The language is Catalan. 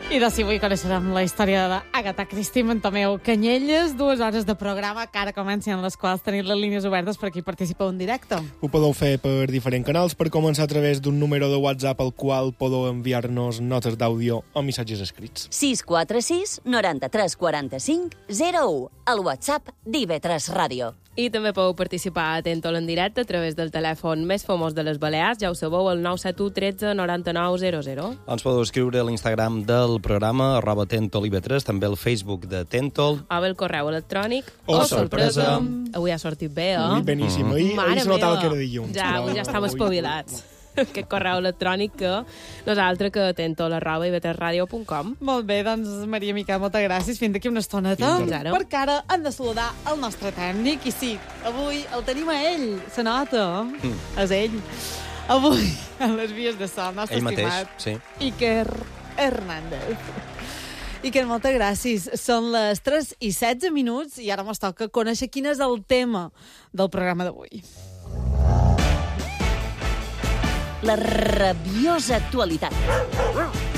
I de si avui coneixerem la història d'Agatha Christie amb en Tomeu Canyelles, 2 hores de programa que ara comencen, les quals tenim les línies obertes per qui participeu en directe. Ho podeu fer per diferents canals, per començar a través d'un número de WhatsApp al qual podeu enviar-nos notes d'àudio o missatges escrits. 646 93 45 01, el WhatsApp d'IV3 Ràdio. I també podeu participar a Tentol en directe a través del telèfon més famós de les Balears, ja ho sabeu, el 971 13 99 00. Ens podeu escriure a l'Instagram del programa, @TentolIV3, també al Facebook de Tentol. O bé el correu electrònic. O sorpresa. Avui ha sortit bé, eh? Ui, beníssim. Ahir se notava que era dilluns. Ja estem espavilats. Aquest correu electrònic que nosaltres que tentol@ib3radio.com. Molt bé, doncs, Maria Miquel, moltes gràcies. Fins d'aquí una estoneta. Fins ara. Perquè ara hem de saludar el nostre tècnic. I sí, avui el tenim a ell. Se nota. És ell. Avui, a les vies de so, el nostre Ell mateix, Ah, estimat sí. Iker Hernández. Iker, moltes gràcies. Són les 3:16 i ara mos toca conèixer quin és el tema del programa d'avui. La rabiosa actualitat.